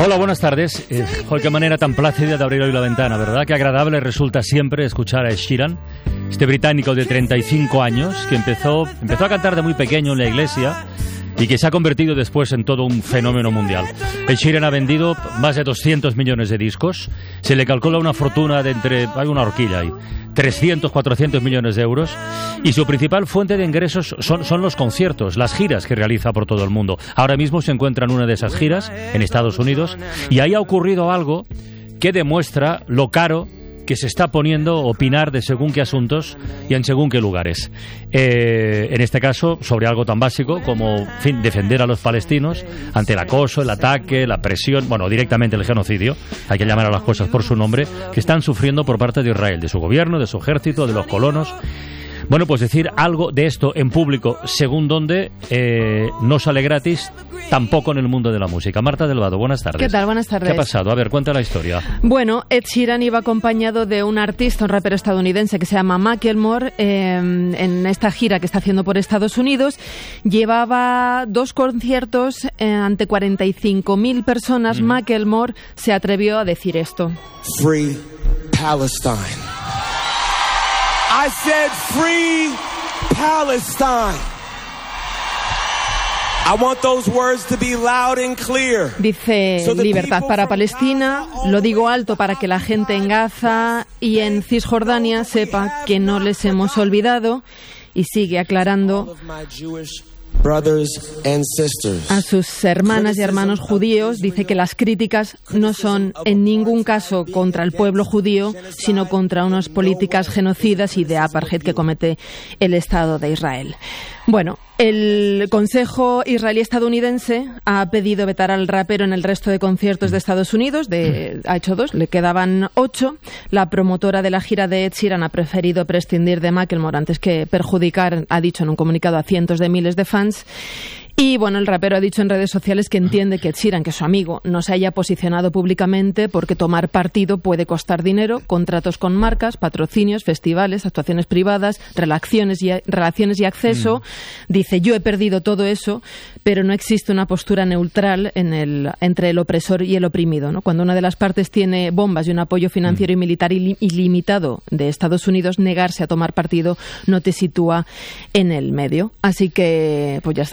Hola, buenas tardes. Qué manera tan plácida de abrir hoy la ventana, ¿verdad? Qué agradable resulta siempre escuchar a Ed Sheeran, este británico de 35 años que empezó a cantar de muy pequeño en la iglesia y que se ha convertido después en todo un fenómeno mundial. Ed Sheeran ha vendido más de 200 millones de discos. Se le calcula una fortuna de hay una horquilla ahí, 300, 400 millones de euros. Y su principal fuente de ingresos son los conciertos, las giras que realiza por todo el mundo. Ahora mismo se encuentra en una de esas giras, en Estados Unidos, y ahí ha ocurrido algo que demuestra lo caro que se está poniendo opinar de según qué asuntos y en según qué lugares. En este caso, sobre algo tan básico como defender a los palestinos ante el acoso, el ataque, la presión, bueno, directamente el genocidio, hay que llamar a las cosas por su nombre, que están sufriendo por parte de Israel, de su gobierno, de su ejército, de los colonos. Bueno, pues decir algo de esto en público, según donde, no sale gratis, tampoco en el mundo de la música. Marta del Vado, buenas tardes. ¿Qué tal? Buenas tardes. ¿Qué ha pasado? A ver, cuenta la historia. Bueno, Ed Sheeran iba acompañado de un artista, un rapero estadounidense que se llama Macklemore, en esta gira que está haciendo por Estados Unidos. Llevaba 2 conciertos ante 45.000 personas. Macklemore se atrevió a decir esto. Free Palestine. I said free Palestine. I want those words to be loud and clear. Dice libertad para Palestina, lo digo alto para que la gente en Gaza y en Cisjordania sepa que no les hemos olvidado, y sigue aclarando a sus hermanas y hermanos judíos. Dice que las críticas no son en ningún caso contra el pueblo judío, sino contra unas políticas genocidas y de apartheid que comete el Estado de Israel. Bueno, el Consejo Israelí-Estadounidense ha pedido vetar al rapero en el resto de conciertos de Estados Unidos. Ha hecho 2, le quedaban 8. La promotora de la gira de Ed Sheeran ha preferido prescindir de Macklemore antes que perjudicar, ha dicho en un comunicado, a cientos de miles de fans. Y bueno, el rapero ha dicho en redes sociales que entiende que Ed Sheeran, que es su amigo, no se haya posicionado públicamente porque tomar partido puede costar dinero, contratos con marcas, patrocinios, festivales, actuaciones privadas, relaciones y acceso. Dice, yo he perdido todo eso, pero no existe una postura neutral entre el opresor y el oprimido, ¿no? Cuando una de las partes tiene bombas y un apoyo financiero y militar ilimitado de Estados Unidos, negarse a tomar partido no te sitúa en el medio. Así que, pues ya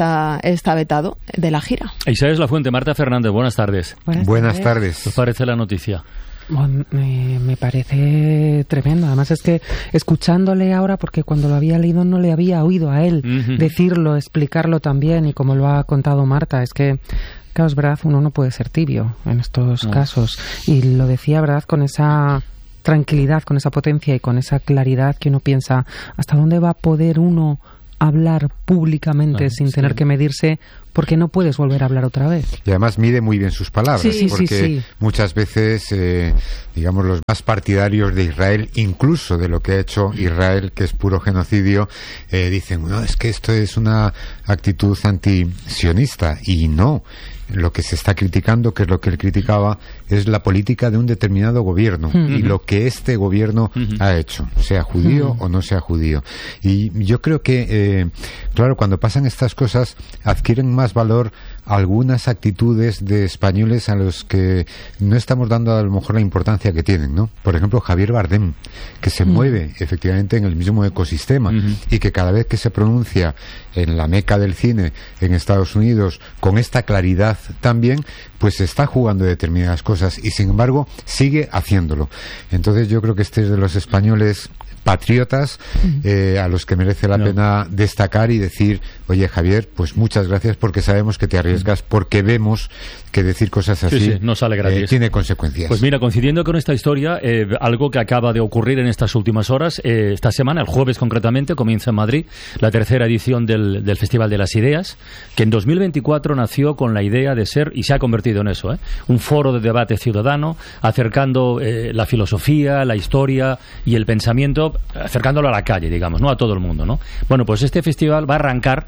está vetado de la gira. Isaías Lafuente, Marta Fernández, buenas tardes. Buenas tardes. ¿Qué os parece la noticia? Bueno, me parece tremendo. Además es que escuchándole ahora, porque cuando lo había leído no le había oído a él decirlo, explicarlo también, y como lo ha contado Marta, es que, claro, es verdad, uno no puede ser tibio en estos casos. Y lo decía, verdad, con esa tranquilidad, con esa potencia y con esa claridad que uno piensa, ¿hasta dónde va a poder uno hablar públicamente sin tener que medirse, porque no puedes volver a hablar otra vez? Y además mide muy bien sus palabras, porque muchas veces, digamos, los más partidarios de Israel, incluso de lo que ha hecho Israel, que es puro genocidio, dicen, no, es que esto es una actitud antisionista, y no. Lo que se está criticando, que es lo que él criticaba, es la política de un determinado gobierno y lo que este gobierno ha hecho, sea judío o no sea judío. Y yo creo que, claro, cuando pasan estas cosas, adquieren más valor algunas actitudes de españoles a los que no estamos dando a lo mejor la importancia que tienen, ¿no? Por ejemplo, Javier Bardem, que se mueve efectivamente en el mismo ecosistema y que cada vez que se pronuncia en la meca del cine en Estados Unidos con esta claridad también, pues está jugando determinadas cosas y sin embargo sigue haciéndolo. Entonces yo creo que este es de los españoles patriotas a los que merece la pena destacar y decir, oye, Javier, pues muchas gracias, porque sabemos que te arriesgas, porque vemos que decir cosas así no sale gratis, tiene consecuencias. Pues mira, coincidiendo con esta historia, algo que acaba de ocurrir en estas últimas horas, esta semana, el jueves concretamente, comienza en Madrid la 3ª edición del Festival de las Ideas, que en 2024 nació con la idea de ser, y se ha convertido en eso, un foro de debate ciudadano, acercando la filosofía, la historia y el pensamiento, acercándolo a la calle, digamos, no a todo el mundo, ¿no? Bueno, pues este festival va a arrancar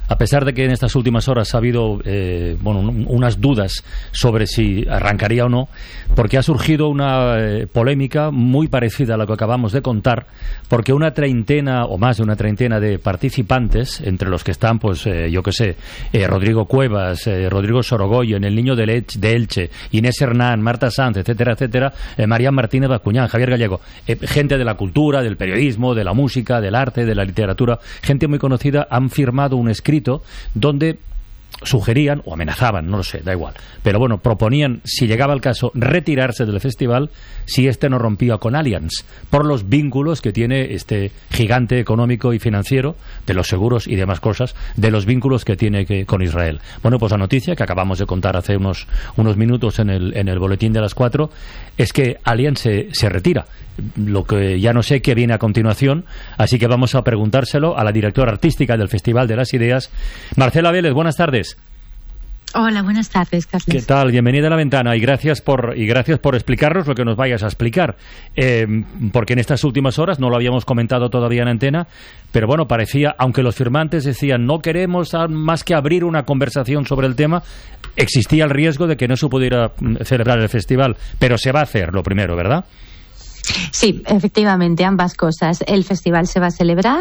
a pesar de que en estas últimas horas ha habido unas dudas sobre si arrancaría o no, porque ha surgido una polémica muy parecida a la que acabamos de contar, porque una treintena o más de una treintena de participantes, entre los que están, Rodrigo Cuevas, Rodrigo Sorogoyen, el niño de Elche, Inés Hernán, Marta Sanz, etcétera, etcétera, María Martínez Bascuñán, Javier Gallego, gente de la cultura, del periodismo, de la música, del arte, de la literatura, gente muy conocida, han firmado un escrito donde sugerían o amenazaban, no lo sé, da igual, pero bueno, proponían, si llegaba el caso, retirarse del festival si este no rompía con Allianz, por los vínculos que tiene este gigante económico y financiero de los seguros y demás cosas, de los vínculos que tiene con Israel. Bueno, pues la noticia que acabamos de contar hace unos minutos en el boletín de las 4 es que Allianz se retira. Lo que ya no sé qué viene a continuación, así que vamos a preguntárselo a la directora artística del Festival de las Ideas, Marcela Vélez. Buenas tardes. Hola, buenas tardes, Carlos. ¿Qué tal? Bienvenida a La Ventana y gracias por explicarnos lo que nos vayas a explicar, porque en estas últimas horas, no lo habíamos comentado todavía en antena, pero bueno, parecía, aunque los firmantes decían no queremos más que abrir una conversación sobre el tema, existía el riesgo de que no se pudiera celebrar el festival, pero se va a hacer lo primero, ¿verdad? Sí, efectivamente, ambas cosas. El festival se va a celebrar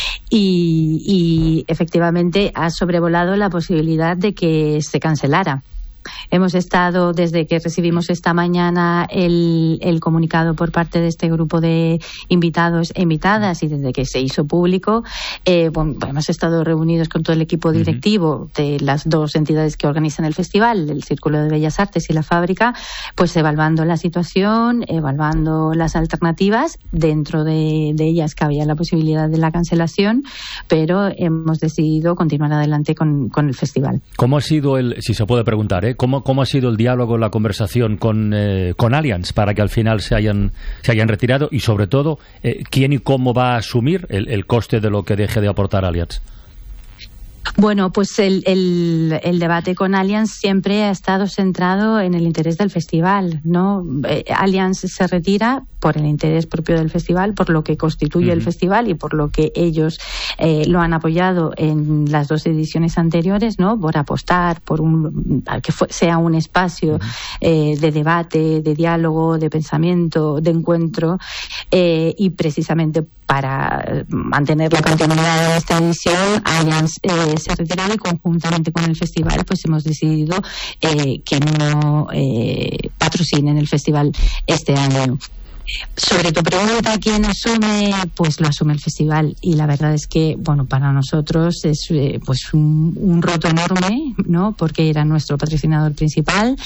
y efectivamente ha sobrevolado la posibilidad de que se cancelara. Hemos estado, desde que recibimos esta mañana el comunicado por parte de este grupo de invitados e invitadas y desde que se hizo público, hemos estado reunidos con todo el equipo directivo de las dos entidades que organizan el festival, el Círculo de Bellas Artes y la Fábrica, pues evaluando la situación, evaluando las alternativas. Dentro de ellas cabía la posibilidad de la cancelación, pero hemos decidido continuar adelante con el festival. ¿Cómo ha sido si se puede preguntar, ¿Cómo ha sido el diálogo, la conversación con Allianz para que al final se hayan retirado? Y sobre todo, ¿quién y cómo va a asumir el coste de lo que deje de aportar Allianz? Bueno, pues el debate con Allianz siempre ha estado centrado en el interés del festival, ¿no? Allianz se retira por el interés propio del festival, por lo que constituye el festival y por lo que ellos lo han apoyado en las dos ediciones anteriores, ¿no? Por apostar por que sea un espacio de debate, de diálogo, de pensamiento, de encuentro, y precisamente para mantener la continuidad de esta edición, Allianz se ha retirado y conjuntamente con el festival pues hemos decidido que no patrocinen el festival este año. Sobre tu pregunta, ¿quién asume? Pues lo asume el festival y la verdad es que, bueno, para nosotros es pues un roto enorme, ¿no? Porque era nuestro patrocinador principal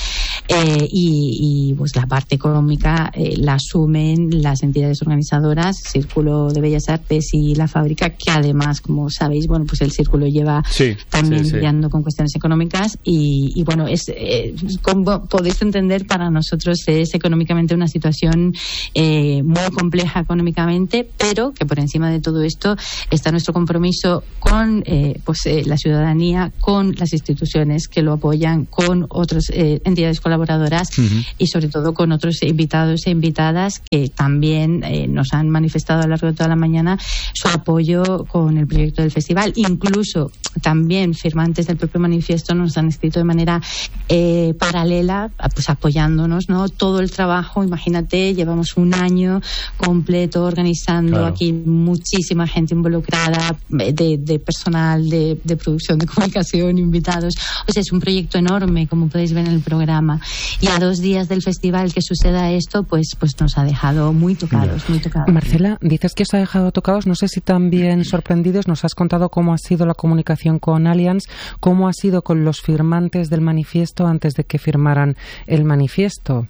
y pues la parte económica la asumen las entidades organizadoras, Círculo de Bellas Artes y la Fábrica, que además, como sabéis, bueno, pues el Círculo lleva también lidiando con cuestiones económicas y bueno, como podéis entender, para nosotros es económicamente una situación muy compleja económicamente, pero que por encima de todo esto está nuestro compromiso con la ciudadanía, con las instituciones que lo apoyan, con otras entidades colaboradoras y sobre todo con otros invitados e invitadas que también nos han manifestado a lo largo de toda la mañana su apoyo con el proyecto del festival. Incluso también firmantes del propio manifiesto nos han escrito de manera paralela, pues apoyándonos, ¿no? Todo el trabajo, imagínate, llevamos un año completo organizando aquí muchísima gente involucrada, de personal, de producción, de comunicación, invitados. O sea, es un proyecto enorme, como podéis ver en el programa. Y a 2 días del festival que suceda esto, pues nos ha dejado muy tocados, muy tocados. Marcela, dices que os ha dejado tocados, no sé si también sorprendidos. Nos has contado cómo ha sido la comunicación con Allianz, cómo ha sido con los firmantes del manifiesto antes de que firmaran el manifiesto.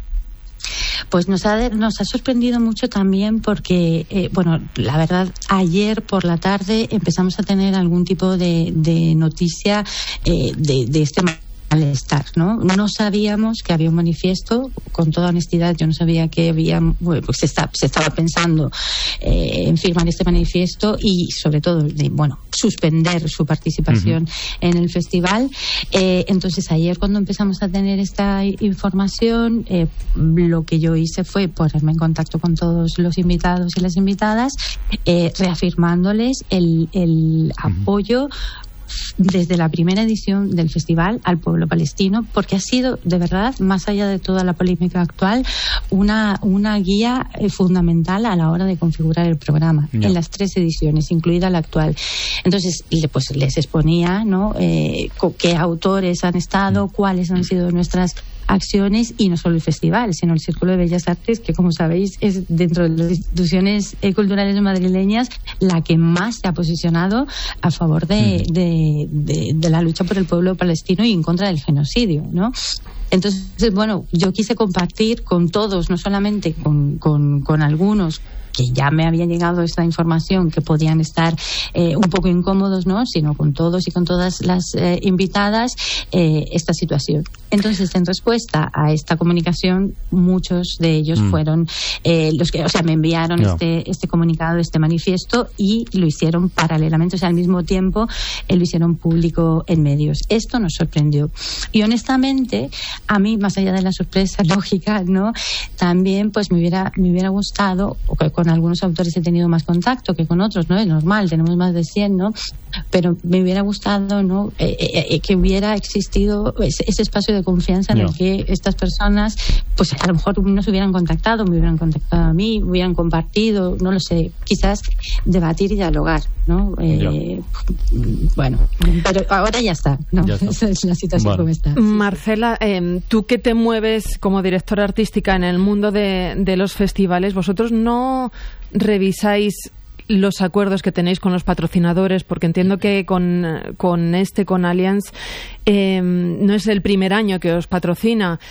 Pues nos ha sorprendido mucho también porque, la verdad, ayer por la tarde empezamos a tener algún tipo de noticia de este malestar, ¿no? No sabíamos que había un manifiesto, con toda honestidad, yo no sabía que había, se estaba pensando en firmar este manifiesto y sobre todo, suspender su participación en el festival. Entonces ayer cuando empezamos a tener esta información, lo que yo hice fue ponerme en contacto con todos los invitados y las invitadas, reafirmándoles el apoyo desde la primera edición del festival al pueblo palestino, porque ha sido, de verdad, más allá de toda la polémica actual, una guía fundamental a la hora de configurar el programa, en las 3 ediciones, incluida la actual. Entonces, pues les exponía, ¿no?, qué autores han estado, cuáles han sido nuestras acciones, y no solo el festival, sino el Círculo de Bellas Artes, que, como sabéis, es dentro de las instituciones culturales madrileñas la que más se ha posicionado a favor de la lucha por el pueblo palestino y en contra del genocidio, ¿no? Entonces, bueno, yo quise compartir con todos, no solamente con algunos que ya me había llegado esta información, que podían estar un poco incómodos, ¿no?, sino con todos y con todas las invitadas, esta situación. Entonces, en respuesta a esta comunicación, muchos de ellos fueron los que, me enviaron este comunicado, este manifiesto, y lo hicieron paralelamente, al mismo tiempo, lo hicieron público en medios. Esto nos sorprendió. Y honestamente, a mí, más allá de la sorpresa lógica, ¿no?, también pues me hubiera gustado, con algunos autores he tenido más contacto que con otros, ¿no? Es normal, tenemos más de 100, ¿no? Pero me hubiera gustado, ¿no?, que hubiera existido ese espacio de confianza en el que estas personas, pues a lo mejor no se hubieran contactado, me hubieran contactado a mí, me hubieran compartido, no lo sé, quizás debatir y dialogar, ¿no? Bueno, pero ahora ya está, ¿no? Esa es la situación como está. Marcela, tú que te mueves como directora artística en el mundo de los festivales, ¿vosotros no revisáis los acuerdos que tenéis con los patrocinadores? Porque entiendo que con Allianz no es el primer año que os patrocina.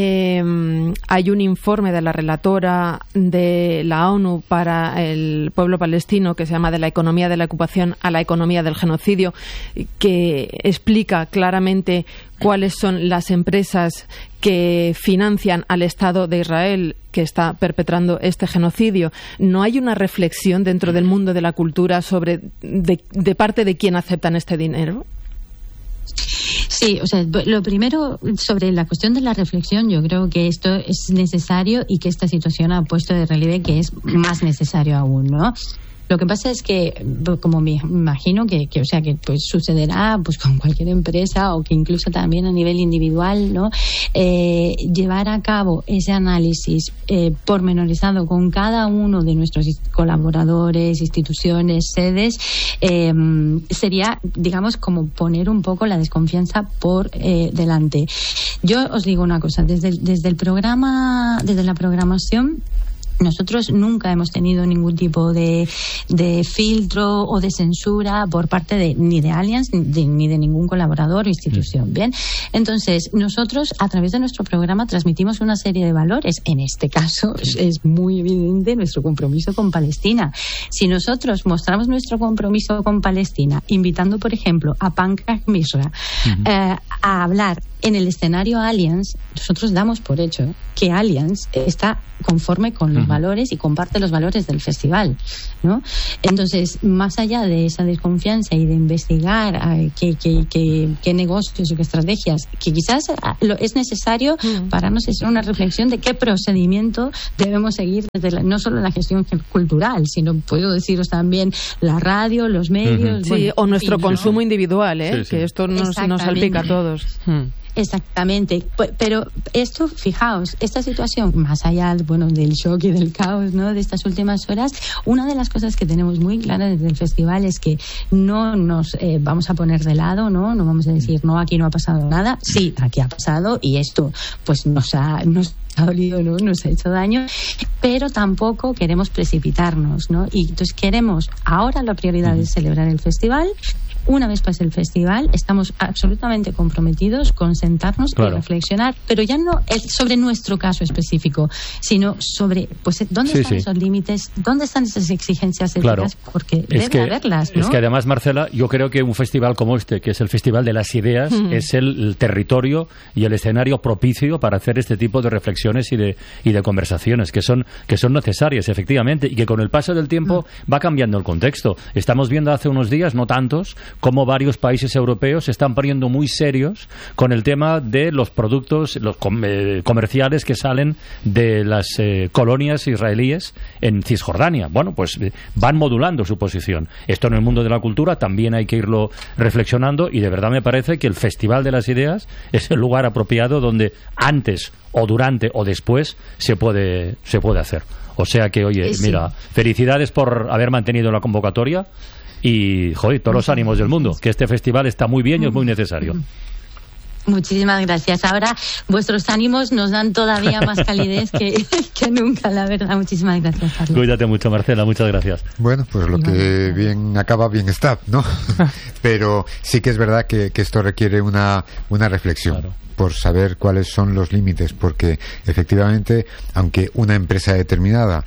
Hay un informe de la relatora de la ONU para el pueblo palestino que se llama De la economía de la ocupación a la economía del genocidio, que explica claramente cuáles son las empresas que financian al Estado de Israel que está perpetrando este genocidio. ¿No hay una reflexión dentro del mundo de la cultura sobre de parte de quién aceptan este dinero? Sí, lo primero, sobre la cuestión de la reflexión, yo creo que esto es necesario y que esta situación ha puesto de relieve que es más necesario aún, ¿no? Lo que pasa es que, como me imagino que pues sucederá pues con cualquier empresa, o que incluso también a nivel individual, ¿no? Llevar a cabo ese análisis pormenorizado con cada uno de nuestros colaboradores, instituciones, sedes, sería, digamos, como poner un poco la desconfianza por delante. Yo os digo una cosa, desde el programa, desde la programación, nosotros nunca hemos tenido ningún tipo de filtro o de censura por parte ni de Allianz ni de ningún colaborador o institución. Bien, entonces nosotros a través de nuestro programa transmitimos una serie de valores. En este caso es muy evidente nuestro compromiso con Palestina. Si nosotros mostramos nuestro compromiso con Palestina invitando, por ejemplo, a Pankaj Mishra a hablar en el escenario Allianz, nosotros damos por hecho que Allianz está conforme con los valores y comparte los valores del festival, ¿no? Entonces, más allá de esa desconfianza y de investigar qué negocios o qué estrategias, que quizás es necesario pararnos a hacer una reflexión de qué procedimiento debemos seguir desde no solo la gestión cultural, sino, puedo deciros, también la radio, los medios. Sí, o nuestro consumo individual, que esto nos salpica a todos. Exactamente, pero esto, fijaos, esta situación, más allá, del shock y del caos, ¿no?, de estas últimas horas, una de las cosas que tenemos muy clara desde el festival es que no nos vamos a poner de lado, no vamos a decir, no, aquí no ha pasado nada. Sí, aquí ha pasado, y esto pues nos ha dolido, ¿no?, nos ha hecho daño, pero tampoco queremos precipitarnos, ¿no? Y entonces ahora la prioridad es celebrar el festival. Una vez pase el festival, estamos absolutamente comprometidos con sentarnos y reflexionar, pero ya no sobre nuestro caso específico, sino sobre dónde están esos límites, dónde están esas exigencias éticas, porque debe haberlas, ¿no? Es que además, Marcela, yo creo que un festival como este, que es el Festival de las Ideas, es el territorio y el escenario propicio para hacer este tipo de reflexiones y de conversaciones que son necesarias, efectivamente, y que con el paso del tiempo va cambiando el contexto. Estamos viendo hace unos días, no tantos, cómo varios países europeos se están poniendo muy serios con el tema de los productos comerciales que salen de las colonias israelíes en Cisjordania. Bueno, pues van modulando su posición. Esto en el mundo de la cultura también hay que irlo reflexionando, y de verdad me parece que el Festival de las Ideas es el lugar apropiado donde antes o durante o después se puede hacer. O sea que, oye, mira, felicidades por haber mantenido la convocatoria y, joder, todos los ánimos del mundo, que este festival está muy bien y es muy necesario. Muchísimas gracias. Ahora vuestros ánimos nos dan todavía más calidez que nunca, la verdad. Muchísimas gracias, Carlos. Cuídate mucho, Marcela. Muchas gracias. Bueno, pues lo que bien acaba, bien está, ¿no? Pero sí que es verdad que esto requiere una reflexión. Claro. Por saber cuáles son los límites, porque efectivamente, aunque una empresa determinada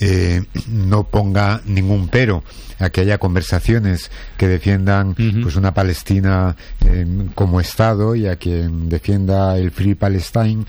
no ponga ningún pero a que haya conversaciones que defiendan pues una Palestina como Estado, y a quien defienda el Free Palestine,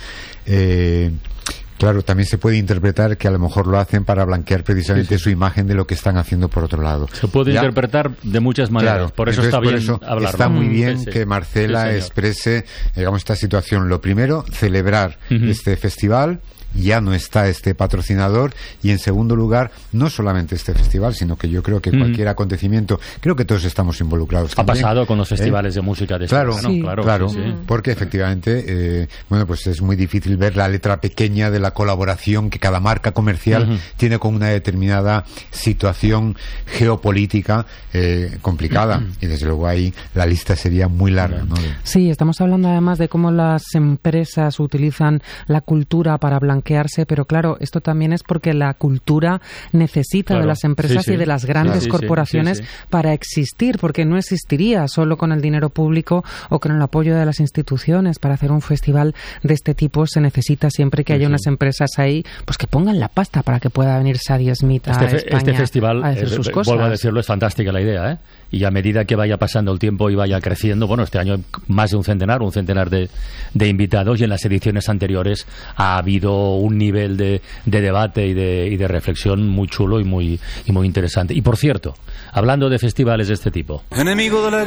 claro, también se puede interpretar que a lo mejor lo hacen para blanquear precisamente su imagen de lo que están haciendo por otro lado. Se puede interpretar de muchas maneras, claro, por eso está bien hablarlo. Está muy bien que Marcela exprese, digamos, esta situación. Lo primero, celebrar este festival. Ya no está este patrocinador, y en segundo lugar, no solamente este festival, sino que yo creo que cualquier acontecimiento, creo que todos estamos involucrados. Ha pasado con los festivales de música de claro, sí. Claro, porque efectivamente, bueno, pues es muy difícil ver la letra pequeña de la colaboración que cada marca comercial tiene con una determinada situación geopolítica complicada, y desde luego ahí la lista sería muy larga, ¿no? Sí, estamos hablando además de cómo las empresas utilizan la cultura para blanquearse, pero claro, esto también es porque la cultura necesita de las empresas y de las grandes corporaciones para existir, porque no existiría solo con el dinero público o con el apoyo de las instituciones. Para hacer un festival de este tipo se necesita siempre que haya unas empresas ahí, pues que pongan la pasta para que pueda venir Sadie Smith a España. Este festival, a hacer sus cosas. Vuelvo a decirlo, es fantástica la idea, ¿eh? Y a medida que vaya pasando el tiempo y vaya creciendo, bueno, este año más de un centenar de invitados, y en las ediciones anteriores ha habido un nivel de debate y de reflexión muy chulo y muy interesante. Y por cierto, hablando de festivales de este tipo, enemigo de la